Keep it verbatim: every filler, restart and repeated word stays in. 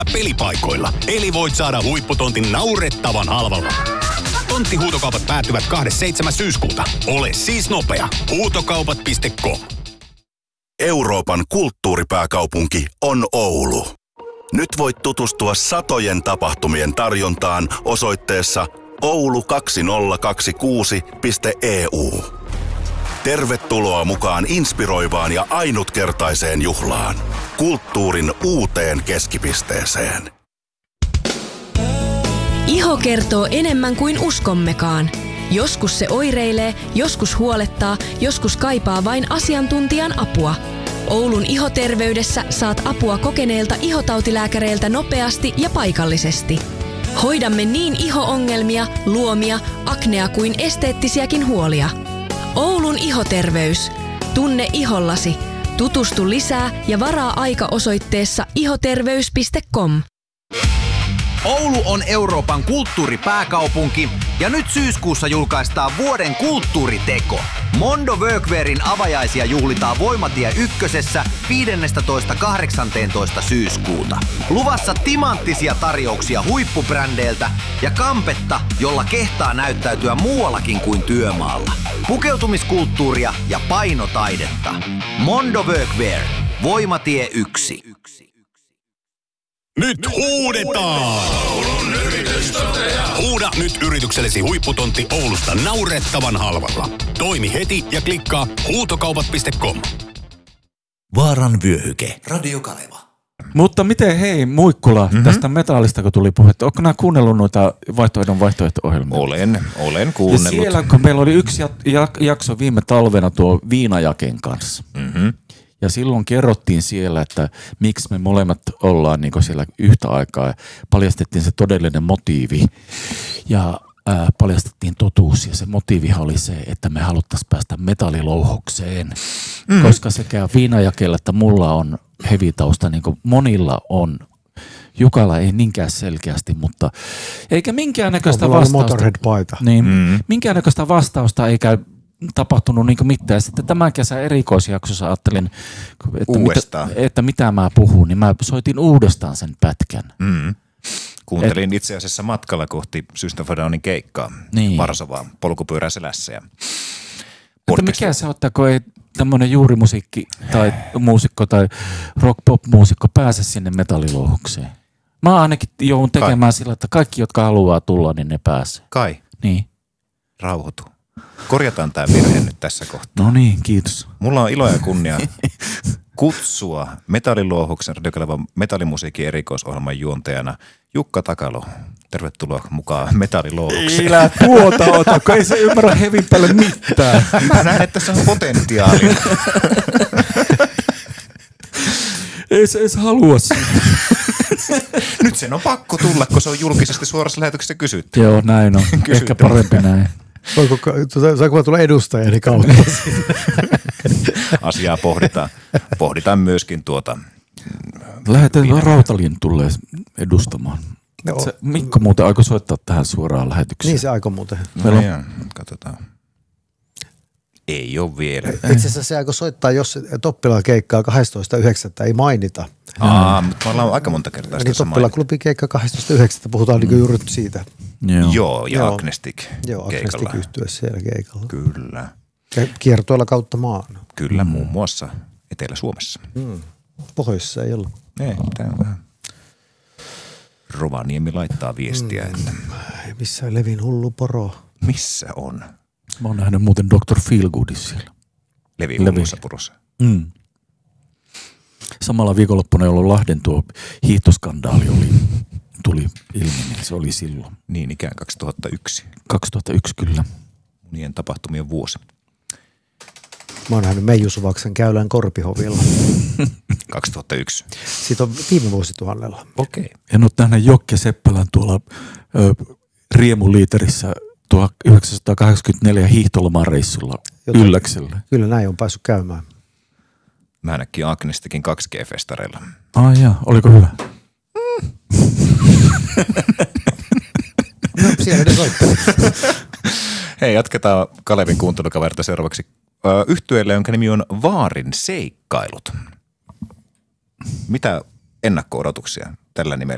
pelipaikoilla. Eli voit saada huipputontin naurettavan halvalla. Tonttihuutokaupat päättyvät kahdeskymmenesseitsemäs syyskuuta. Ole siis nopea. Huutokaupat piste com. Euroopan kulttuuripääkaupunki on Oulu. Nyt voit tutustua satojen tapahtumien tarjontaan osoitteessa oulu kaksituhattakaksikymmentäkuusi piste e u. Tervetuloa mukaan inspiroivaan ja ainutkertaiseen juhlaan. Kulttuurin uuteen keskipisteeseen. Iho kertoo enemmän kuin uskommekaan. Joskus se oireilee, joskus huolettaa, joskus kaipaa vain asiantuntijan apua. Oulun ihoterveydessä saat apua kokeneilta ihotautilääkäreiltä nopeasti ja paikallisesti. Hoidamme niin iho-ongelmia, luomia, aknea kuin esteettisiäkin huolia. Oulun ihoterveys. Tunne ihollasi. Tutustu lisää ja varaa aika osoitteessa ihoterveys piste com. Oulu on Euroopan kulttuuripääkaupunki ja nyt syyskuussa julkaistaan vuoden kulttuuriteko. Mondo Workwearin avajaisia juhlitaan Voimatie ykkösessä viidestoista kahdeksanteentoista syyskuuta. Luvassa timanttisia tarjouksia huippubrändeiltä ja kampetta, jolla kehtaa näyttäytyä muuallakin kuin työmaalla. Pukeutumiskulttuuria ja painotaidetta. Mondo Workwear. Voimatie yksi. Nyt huudetaan! Oulun yritystoteja. Huuda nyt yrityksellesi huipputontti Oulusta naurettavan halvalla. Toimi heti ja klikkaa huutokaupat piste com. Vaaran vyöhyke. Radio Kaleva. Mutta miten, hei Muikkula, mm-hmm. tästä metallista kun tuli puhetta, ootko nää kuunnellut noita vaihtoehdon vaihtoehto-ohjelmia? Olen, olen kuunnellut. Ja siellä, kun meillä oli yksi jakso viime talvena tuo Viinajaken kanssa. Mm-hmm. Ja silloin kerrottiin siellä, että miksi me molemmat ollaan niin siellä yhtä aikaa. Ja paljastettiin se todellinen motiivi ja ää, paljastettiin totuus. Ja se motiivihan oli se, että me haluttaisiin päästä metallilouhokseen. Mm. Koska sekä Viinajakella että mulla on hevitausta, niin kuin monilla on. Jukalla ei niinkään selkeästi, mutta eikä minkäännäköistä vastausta. Motorhead-paita. Niin, mm. minkäännäköistä vastausta eikä tapahtunut niin mitään. Ja sitten tämän kesän erikoisjaksossa ajattelin, että mitä, että mitä mä puhun, niin mä soitin uudestaan sen pätkän. Mm. Kuuntelin Et, itse asiassa matkalla kohti System of a Downin keikkaa niin. Varsovaan polkupyörää selässä. Ja että mikä se ottaa, kun ei tämmöinen juurimusiikki tai muusikko tai rock-pop-muusikko pääse sinne metallilouhokseen? Mä ainakin joudun tekemään Kai. sillä, että kaikki, jotka haluaa tulla, niin ne pääsee. Kai. Niin. Rauhoitu. Korjataan tämä virhe nyt tässä kohtaa. No niin, kiitos. Mulla on ilo ja kunnia kutsua Metallilouhoksen Radio Kalevan metallimusiikin erikoisohjelman juontajana Jukka Takalo. Tervetuloa mukaan Metallilouhokseen. Älä tuota ota, kun ei se ymmärrä hevin päälle mitään. Mä näen, että se on potentiaalia. Ei se edes halua sitä. Nyt sen on pakko tulla, kun se on julkisesti suorassa lähetyksessä kysytty. Joo, näin on. Ehkä parempi näin. Voiko, saanko tulla edustajani kautta? Asiaa pohditaan. Pohditaan myöskin tuota. Lähetään Rautalin tulee edustamaan. No, se, Mikko muuten aikoi soittaa tähän suoraan lähetykseen. Niin se aikoi muuten. No on... ja, katsotaan. Ei ole vielä. Itse asiassa se aikoi soittaa, jos Toppilan keikkaa kahdestoista yhdeksättä ei mainita. Aa, mutta me ollaan aika monta kertaa sitä niin Toppilan klubin keikka kahdestoista yhdeksättä puhutaan mm. niin juuri siitä. Joo, Joo ja Joo. Agnestik Joo, Agnestik yhtyä siellä keikalla. Kyllä. Ja kiertoilla kautta maan. Kyllä, muun muassa Etelä-Suomessa. Mm. Pohjoisessa ei olla. Ei, tämä on vähän. Rovaniemi laittaa viestiä, mm. että... Missä on Levin hullu poro? Missä on? Mä oon nähnyt muuten doktor Feelgoodissa siellä. Levi hullussa purossa. Mm. Samalla viikonloppuna, jolloin Lahden tuo hiihtoskandaali oli, tuli ilmi, niin se oli silloin. Niin ikään kaksituhattayksi. kaksituhattayksi kyllä. Monien tapahtumien vuosi. Mä oon nähnyt Meiju Suvaksen Käylän Korpihovilla. kaksituhattayksi. Siitä on viime vuosituhannella. Okei. Okay. En ole nähnyt Jokke Seppälän tuolla ö, Riemuliiterissä tuhatyhdeksänsataakahdeksankymmentäneljä hiihtolomareissulla Ylläksellä. Kyllä näin on päässyt käymään. Mä näkin Agnestikin kaksi G-festareilla. Ai jaa, oliko hyvä? Mm. No siellä ne soittaa. Hei, jatketaan Kalevin kuuntelukaverta seuraavaksi yhtyeelle, jonka nimi on Vaarin seikkailut. Mitä ennakko-odotuksia tällä nimellä